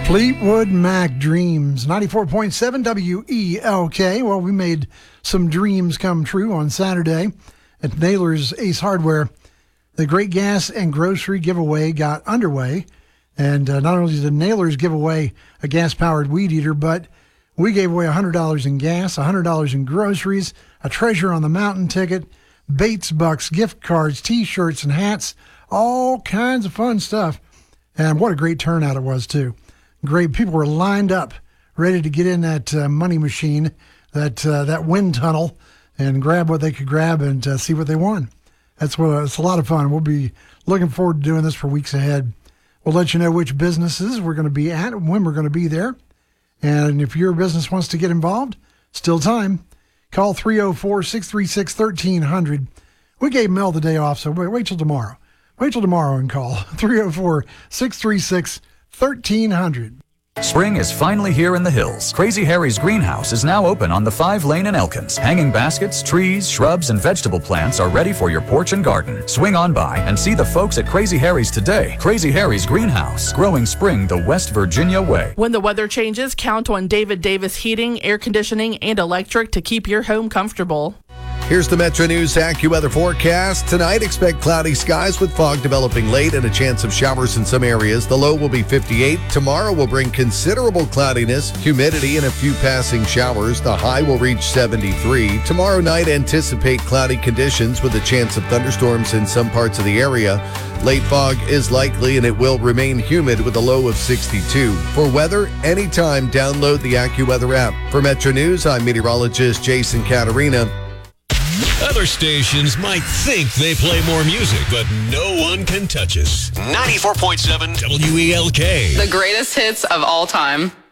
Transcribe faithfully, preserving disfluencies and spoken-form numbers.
Fleetwood Mac Dreams, ninety-four point seven W E L K. Well, we made some dreams come true on Saturday at Naylor's Ace Hardware. The Great Gas and Grocery giveaway got underway. And uh, not only did Naylor's give away a gas-powered weed eater, but we gave away one hundred dollars in gas, one hundred dollars in groceries, a Treasure on the Mountain ticket, Bates Bucks, gift cards, T-shirts, and hats, all kinds of fun stuff. And what a great turnout it was, too. Great. People were lined up, ready to get in that uh, money machine, that uh, that wind tunnel, and grab what they could grab and uh, see what they won. That's what uh, it's a lot of fun. We'll be looking forward to doing this for weeks ahead. We'll let you know which businesses we're going to be at and when we're going to be there. And if your business wants to get involved, still time. Call three oh four, six three six, one three hundred. We gave Mel the day off, so wait, wait till tomorrow. Wait till tomorrow and call three oh four, six three six, one three hundred. Spring is finally here in the hills. Crazy Harry's greenhouse is now open on the five lane in Elkins. Hanging baskets, trees, shrubs, and vegetable plants are ready for your porch and garden. Swing on by and see the folks at Crazy Harry's today. Crazy Harry's greenhouse, growing spring the West Virginia way. When the weather changes, count on David Davis Heating, Air Conditioning, and Electric to keep your home comfortable. Here's the Metro News AccuWeather forecast. Tonight, expect cloudy skies with fog developing late and a chance of showers in some areas. The low will be fifty-eight. Tomorrow will bring considerable cloudiness, humidity, and a few passing showers. The high will reach seventy-three. Tomorrow night, anticipate cloudy conditions with a chance of thunderstorms in some parts of the area. Late fog is likely and it will remain humid with a low of sixty-two. For weather, anytime, download the AccuWeather app. For Metro News, I'm meteorologist Jason Caterina. Other stations might think they play more music, but no one can touch us. ninety-four point seven W E L K. The greatest hits of all time.